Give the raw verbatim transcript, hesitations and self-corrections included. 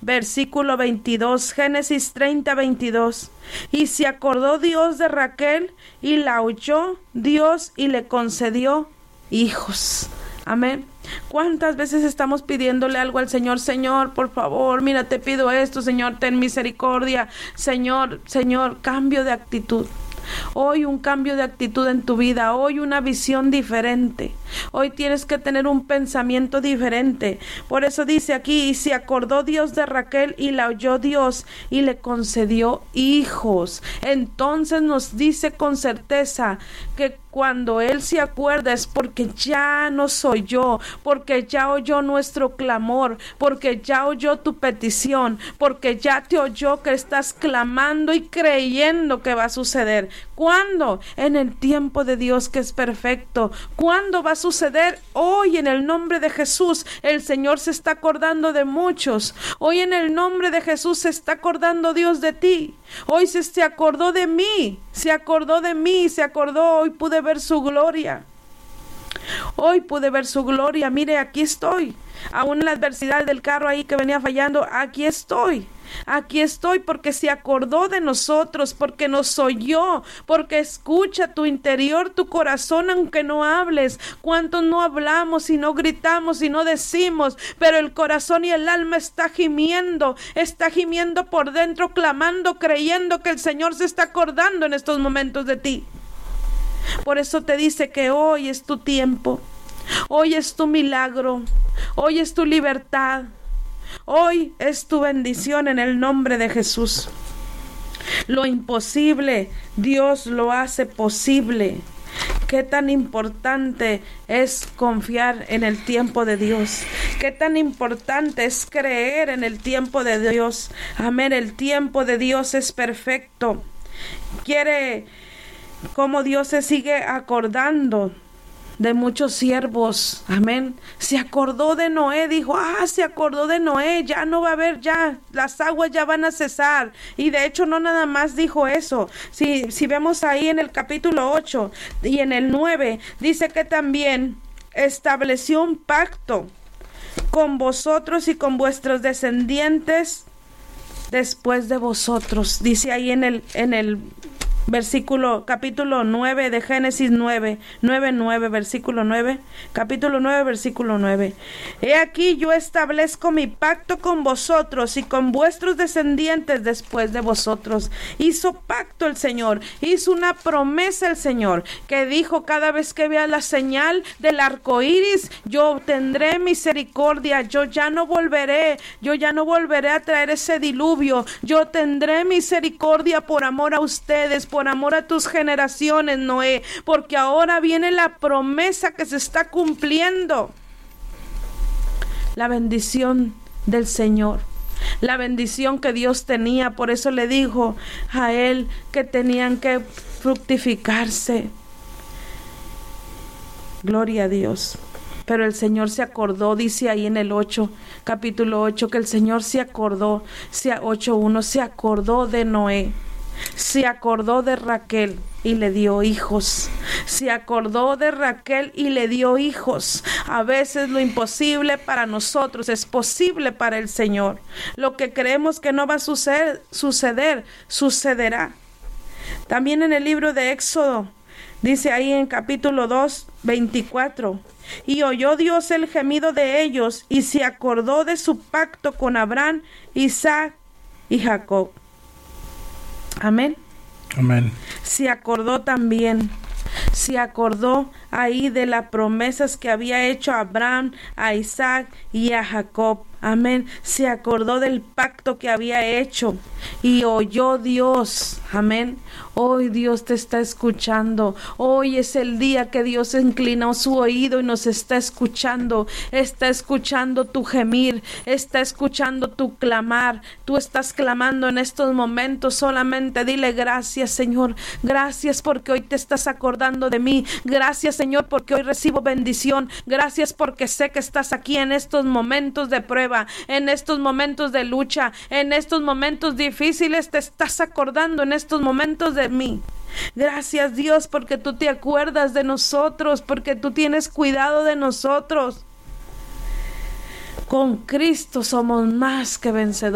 versículo veintidós, Génesis treinta, veintidós. Y se acordó Dios de Raquel y la oyó Dios y le concedió hijos. Amén. ¿Cuántas veces estamos pidiéndole algo al Señor? Señor, por favor, mira, te pido esto, Señor, ten misericordia. Señor, Señor, cambio de actitud. Hoy un cambio de actitud en tu vida, hoy una visión diferente. Hoy tienes que tener un pensamiento diferente. Por eso dice aquí, y se acordó Dios de Raquel y la oyó Dios y le concedió hijos. Entonces nos dice con certeza que cuando Él se acuerda es porque ya no soy yo, porque ya oyó nuestro clamor, porque ya oyó tu petición, porque ya te oyó que estás clamando y creyendo que va a suceder. ¿Cuándo? En el tiempo de Dios, que es perfecto. ¿Cuándo va a suceder? Hoy, en el nombre de Jesús. El Señor se está acordando de muchos. Hoy, en el nombre de Jesús, se está acordando Dios de ti. Hoy se, se acordó de mí, se acordó de mí, se acordó. Hoy pude ver su gloria. Hoy pude ver su gloria. Mire, aquí estoy. Aún en la adversidad del carro ahí que venía fallando, aquí estoy. Aquí estoy porque se acordó de nosotros, porque nos oyó, porque escucha tu interior, tu corazón, aunque no hables. ¿Cuántos no hablamos y no gritamos y no decimos? Pero el corazón y el alma está gimiendo, está gimiendo por dentro, clamando, creyendo que el Señor se está acordando en estos momentos de ti. Por eso te dice que hoy es tu tiempo, hoy es tu milagro, hoy es tu libertad. Hoy es tu bendición en el nombre de Jesús. Lo imposible, Dios lo hace posible. Qué tan importante es confiar en el tiempo de Dios. Qué tan importante es creer en el tiempo de Dios. Amén, el tiempo de Dios es perfecto. Quiere, como Dios se sigue acordando de muchos siervos, amén. Se acordó de Noé, dijo, ah, se acordó de Noé, ya no va a haber, ya, las aguas ya van a cesar. Y de hecho no nada más dijo eso. Si, si vemos ahí en el capítulo ocho y en el nueve, dice que también estableció un pacto con vosotros y con vuestros descendientes después de vosotros. Dice ahí en el, en el versículo, capítulo nueve de Génesis nueve, nueve, nueve, versículo nueve, capítulo nueve, versículo nueve. He aquí yo establezco mi pacto con vosotros y con vuestros descendientes después de vosotros. Hizo pacto el Señor, hizo una promesa el Señor, que dijo, cada vez que vea la señal del arco iris, yo tendré misericordia, yo ya no volveré, yo ya no volveré a traer ese diluvio, yo tendré misericordia por amor a ustedes, por amor a tus generaciones, Noé, porque ahora viene la promesa que se está cumpliendo. La bendición del Señor, la bendición que Dios tenía, por eso le dijo a él que tenían que fructificarse. Gloria a Dios. Pero el Señor se acordó, dice ahí en el ocho, capítulo ocho, que el Señor se acordó, ocho uno, se acordó de Noé. Se acordó de Raquel y le dio hijos. Se acordó de Raquel y le dio hijos. A veces lo imposible para nosotros es posible para el Señor. Lo que creemos que no va a suceder, suceder, sucederá. También en el libro de Éxodo, dice ahí en capítulo dos, veinticuatro, y oyó Dios el gemido de ellos y se acordó de su pacto con Abraham, Isaac y Jacob. Amén. Amén. Se acordó también, se acordó ahí de las promesas que había hecho a Abraham, a Isaac y a Jacob. Amén. Se acordó del pacto que había hecho y oyó Dios. Amén. Hoy Dios te está escuchando. Hoy es el día que Dios inclinó su oído y nos está escuchando. Está escuchando tu gemir, está escuchando tu clamar. Tú estás clamando en estos momentos. Solamente dile gracias, Señor. Gracias porque hoy te estás acordando de mí. Gracias, Señor, porque hoy recibo bendición. Gracias porque sé que estás aquí en estos momentos de prueba, en estos momentos de lucha, en estos momentos difíciles. Te estás acordando en estos momentos de mí. Gracias, Dios, porque tú te acuerdas de nosotros, porque tú tienes cuidado de nosotros. Con Cristo somos más que vencedores.